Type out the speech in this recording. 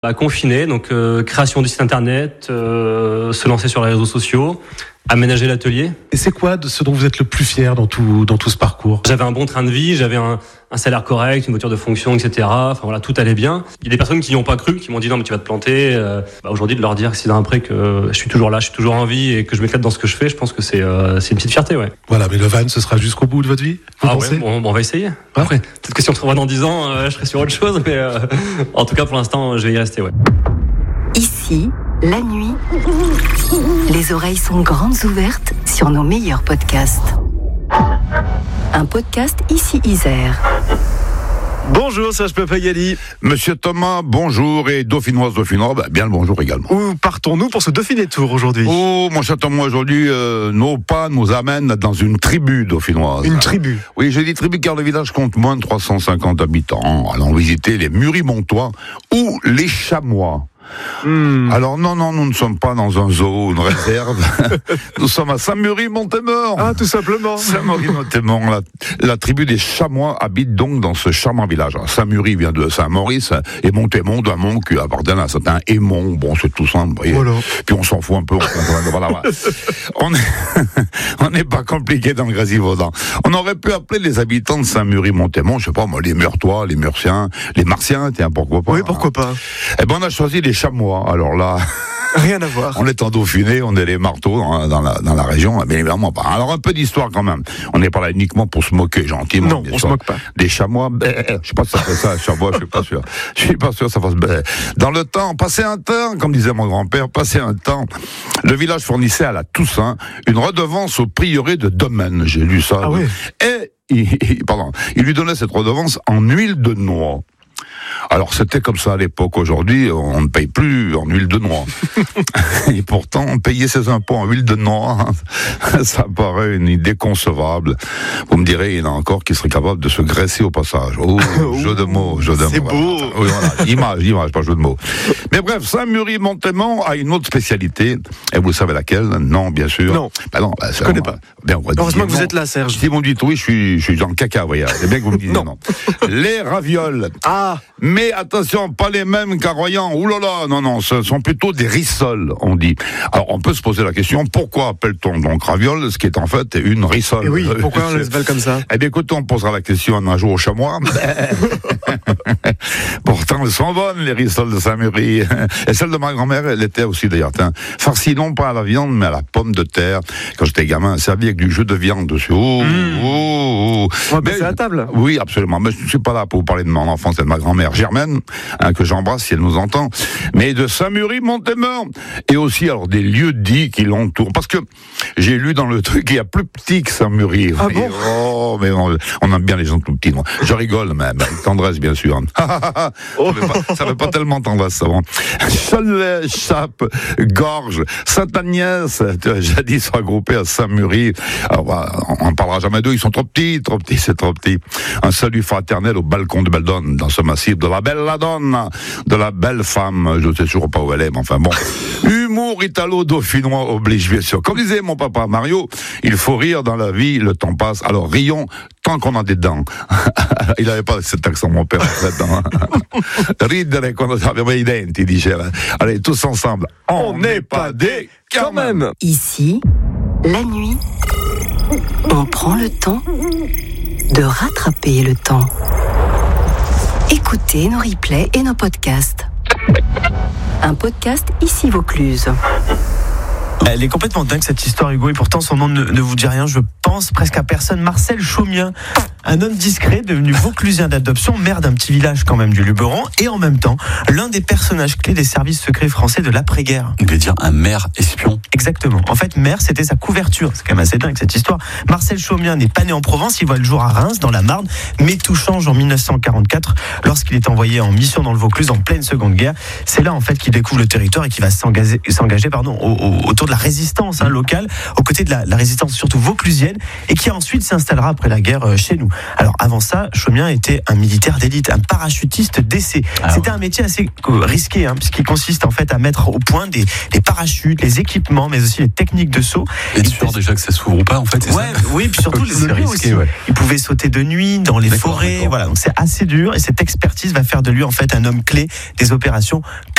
Confiné, donc création du site internet, se lancer sur les réseaux sociaux, aménager l'atelier. Et c'est quoi de ce dont vous êtes le plus fier dans tout ce parcours ? J'avais un bon train de vie, j'avais un salaire correct, une voiture de fonction, etc. Enfin voilà, tout allait bien. Il y a des personnes qui n'y ont pas cru, qui m'ont dit non mais tu vas te planter. Aujourd'hui de leur dire 6 ans après que je suis toujours là, je suis toujours en vie et que je m'éclate dans ce que je fais, je pense que c'est une petite fierté, ouais. Voilà, mais le van, ce sera jusqu'au bout de votre vie, vous pensez ? Ouais, on va essayer. Après, peut-être que si on se revoit dans 10 ans, je serai sur autre chose, mais en tout cas pour l'instant, je vais y rester, ouais. Ici, la nuit, les oreilles sont grandes ouvertes sur nos meilleurs podcasts. Un podcast Ici Isère. Bonjour Serge Papagali. Monsieur Thomas, bonjour, et dauphinoise, bien le bonjour également. Où partons-nous pour ce Dauphiné Tour aujourd'hui ? Oh, mon cher Thomas, aujourd'hui, nos pas nous amènent dans une tribu dauphinoise. Une tribu ? Oui, j'ai dit tribu car le village compte moins de 350 habitants. Allons visiter les Muris-Montois ou les Chamois. Alors non, nous ne sommes pas dans un zoo, une réserve. Nous sommes à Saint-Mury-Montémort. Ah, tout simplement. Saint-Mury-Montémort. La tribu des Chamois habite donc dans ce charmant village. Saint-Mury vient de Saint-Maurice et Montémont d'un mont qui appartient à un certain Aimon. Bon, c'est tout simple. Voilà. Puis on s'en fout un peu. Voilà. On n'est pas compliqué dans le Grésivaudan. On aurait pu appeler les habitants de Saint-Mury-Montémont, je sais pas moi, les Meurtois, les Murciens, les Martiens, tiens, pourquoi pas. Oui, pourquoi pas. Eh ben, on a choisi les Chamois. Alors là, rien à voir. On est en Dauphiné, on est les marteaux dans la région, mais évidemment pas. Alors un peu d'histoire quand même. On n'est pas là uniquement pour se moquer gentiment. Non, on se moque pas. Des Chamois, je sais pas si ça fait ça, Chamois, je suis pas sûr. Je suis pas sûr que ça fasse. Dans le temps, passé un temps, comme disait mon grand-père, le village fournissait à la Toussaint une redevance au prieuré de Domaine. J'ai lu ça. Ah oui. Et il lui donnait cette redevance en huile de noix. Alors c'était comme ça à l'époque. Aujourd'hui, on ne paye plus en huile de noix. Et pourtant, payer ses impôts en huile de noix, ça paraît une idée concevable. Vous me direz, il y en a encore qui seraient capables de se graisser au passage. Oh, jeu de mots. C'est beau. Oui, voilà. Image, pas jeu de mots. Mais bref, Saint-Mury-Montémont a une autre spécialité. Et vous savez laquelle ? Non, bien sûr. Non. Je connais pas. Heureusement que vous êtes là, Serge. Si vous me dites oui, je suis dans le caca, voyez. C'est bien que vous me disiez non. Les ravioles. Ah. Mais attention, pas les mêmes qu'à Royan. Ouh là là, non, ce sont plutôt des rissoles, on dit. Alors, on peut se poser la question, pourquoi appelle-t-on donc ravioles, ce qui est en fait une rissole ? Et oui, pourquoi on les appelle comme ça ? Eh bien, écoutez, on posera la question un jour au Chamois. Pourtant, elles sont bonnes, les rissoles de Saint-Mury. Et celle de ma grand-mère, elle était aussi d'ailleurs, farcie non pas à la viande, mais à la pomme de terre. Quand j'étais gamin, servi avec du jus de viande dessus. On va passer à la table. Oui, absolument. Mais je ne suis pas là pour vous parler de mon enfance et de ma grand-mère Germaine, que j'embrasse si elle nous entend, mais de Saint-Mury-Montémort. Et aussi, alors, des lieux dits qui l'entourent. Parce que j'ai lu dans le truc qu'il y a plus petit que Saint-Mury. Ah bon ? Oh, mais on aime bien les gens tout petits. Moi. Je rigole même, avec tendresse, bien sûr. Ça fait pas tellement tendresse, ça. Bon. Cholet, Chape, Gorge, Sainte-Agnès, jadis regroupés à Saint-Mury. Alors, on ne parlera jamais d'eux, ils sont trop petits, c'est trop petit. Un salut fraternel au balcon de Beldonne, dans ce massif de la belle Ladonna, de la belle femme, je ne sais toujours pas où elle est, mais enfin bon. Humour italo-dauphinois oblige, bien sûr. Comme disait mon papa Mario, il faut rire dans la vie, le temps passe. Alors rions tant qu'on a des dents. Il n'avait pas cet accent, mon père, en fait. Ridere quando aveva i denti, diceva. Allez, tous ensemble. On n'est pas des quand même. Ici, la nuit, on prend le temps de rattraper le temps. Écoutez nos replays et nos podcasts. Un podcast Ici Vaucluse. Elle est complètement dingue cette histoire, Hugo, et pourtant son nom ne vous dit rien, je pense presque à personne. Marcel Chaumien, un homme discret, devenu vauclusien d'adoption, maire d'un petit village quand même du Luberon, et en même temps, l'un des personnages clés des services secrets français de l'après-guerre. On peut dire un maire espion. Exactement. En fait, maire, c'était sa couverture. C'est quand même assez dingue cette histoire. Marcel Chaumien n'est pas né en Provence, il voit le jour à Reims, dans la Marne, mais tout change en 1944, lorsqu'il est envoyé en mission dans le Vaucluse en pleine Seconde Guerre. C'est là, en fait, qu'il découvre le territoire et qu'il va s'engager autour de la résistance locale, aux côtés de la résistance surtout vauclusienne, et qui ensuite s'installera après la guerre chez nous. Alors avant ça, Chaumien était un militaire d'élite, un parachutiste d'essai. C'était un métier assez risqué, puisqu'il consiste en fait à mettre au point les parachutes, les équipements, mais aussi les techniques de saut. Et sûr déjà que ça s'ouvre ou pas, en fait, c'est ça ? Oui, puis surtout le nuit aussi. Ouais. Il pouvait sauter de nuit dans les forêts, voilà. Donc c'est assez dur, et cette expertise va faire de lui en fait un homme clé des opérations